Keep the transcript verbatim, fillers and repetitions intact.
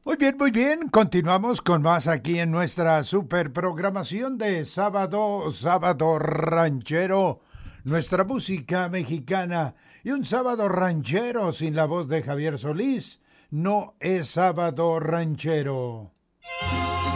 Muy bien, muy bien. Continuamos con más aquí en nuestra super programación de sábado, sábado ranchero, nuestra música mexicana. Y un sábado ranchero sin la voz de Javier Solís no es sábado ranchero.